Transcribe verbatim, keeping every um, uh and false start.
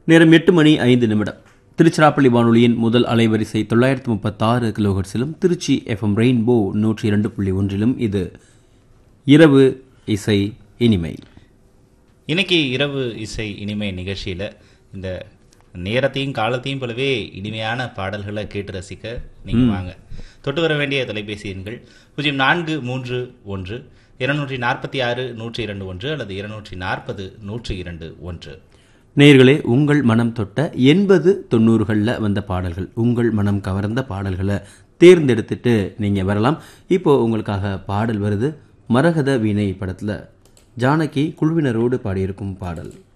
நேரம் எட்டு மணி ஐந்து நிமிடம். திருச்சிராப்பள்ளி வானொலியின் முதல் அலைவரிசை தொள்ளாயிரத்து முப்பத்தாறு கிலோஹெர்ட்ஸிலும் திருச்சி எஃப்எம் ரெயின்போ நூற்றி இரண்டு புள்ளி ஒன்றிலும் இது இரவு இசை இனிமை. இன்னைக்கு இரவு இசை இனிமை நிகழ்ச்சியில் இந்த நேரத்தையும் காலத்தையும் போலவே இனிமையான பாடல்களை கேட்டு ரசிக்க நீங்கள் வாங்க. தொட்டு வர வேண்டிய தொலைபேசி எண்கள் பூஜ்ஜியம் நான்கு மூன்று ஒன்று இருநூற்றி நாற்பத்தி ஆறு நூற்றி இரண்டு ஒன்று அல்லது இருநூற்றி நாற்பது நூற்றி இரண்டு ஒன்று. நேயர்களே, உங்கள் மனம் தொட்ட எண்பது தொண்ணூறுகளில் வந்த பாடல்கள், உங்கள் மனம் கவர்ந்த பாடல்களை தேர்ந்தெடுத்துட்டு நீங்கள் வரலாம். இப்போ உங்களுக்காக பாடல் வருது. மரகத வீணை படத்தில் ஜானகி குழுவினரோடு பாடியிருக்கும் பாடல்.